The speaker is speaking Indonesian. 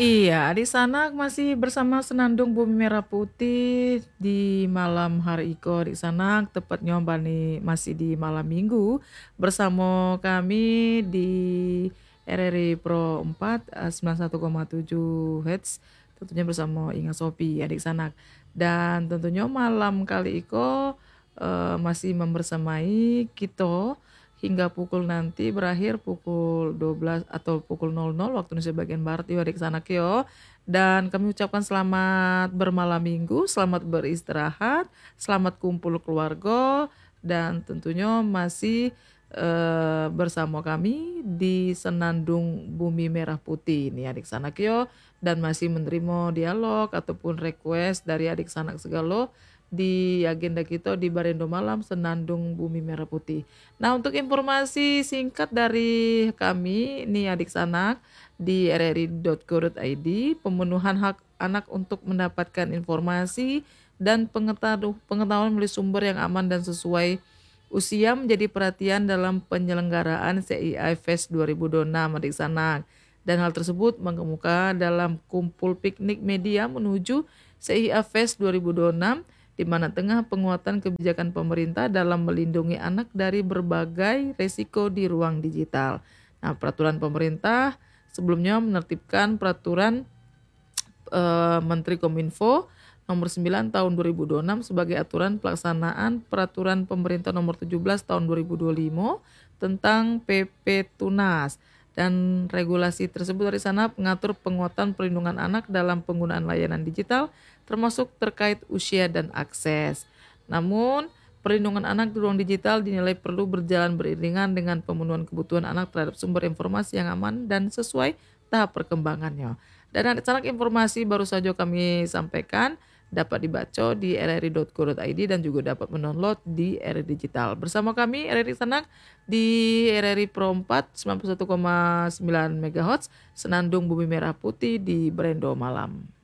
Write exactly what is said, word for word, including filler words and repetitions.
Iya, di sana masih bersama Senandung Bumi Merah Putih di malam hari iko di sana tepatnya bani masih di malam Minggu bersama kami di R R I Pro empat eh, sembilan puluh satu koma tujuh Hz tentunya bersama Inga Sopi adik sanak dan tentunya malam kali iko eh, masih membersamai kita hingga pukul nanti berakhir pukul dua belas atau pukul nol nol waktu Indonesia bagian Barat yo adik sanak yo. Dan kami ucapkan selamat bermalam minggu, selamat beristirahat, selamat kumpul keluarga dan tentunya masih eh, bersama kami di Senandung Bumi Merah Putih ini adik sanak yo dan masih menerima dialog ataupun request dari adik sanak segala di agenda kita di Barendo Malam Senandung Bumi Merah Putih. Nah, untuk informasi singkat dari kami, nih adik sanak, di r r i dot co dot i d, pemenuhan hak anak untuk mendapatkan informasi dan pengetahuan, pengetahuan melalui sumber yang aman dan sesuai usia menjadi perhatian dalam penyelenggaraan C I I Fest dua ribu dua puluh enam adik sanak. Dan hal tersebut mengemuka dalam kumpul piknik media menuju C I I Fest dua ribu dua puluh enam di mana tengah penguatan kebijakan pemerintah dalam melindungi anak dari berbagai resiko di ruang digital. Nah, peraturan pemerintah sebelumnya menertibkan peraturan eh, Menteri Kominfo nomor sembilan tahun dua ribu dua puluh enam sebagai aturan pelaksanaan peraturan pemerintah nomor tujuh belas tahun dua ribu dua puluh lima tentang P P Tunas. Dan regulasi tersebut dari sana mengatur penguatan perlindungan anak dalam penggunaan layanan digital termasuk terkait usia dan akses. Namun, perlindungan anak di ruang digital dinilai perlu berjalan beriringan dengan pemenuhan kebutuhan anak terhadap sumber informasi yang aman dan sesuai tahap perkembangannya. Dan ada sanak informasi baru saja kami sampaikan dapat dibaca di r r i dot co dot i d dan juga dapat mendownload di R R I Digital. Bersama kami R R I Sanak di R R I Pro empat sembilan puluh satu koma sembilan megahertz Senandung Bumi Merah Putih di Barendo Malam.